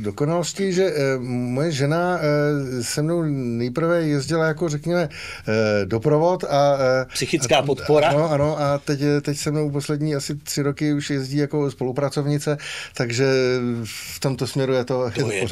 dokonalosti, že moje žena se mnou nejprve jezdila jako, řekněme, doprovod a... Psychická podpora. Ano, a teď se mnou poslední asi 3 roky už jezdí jako spolupracovnice, takže v tomto směru je to je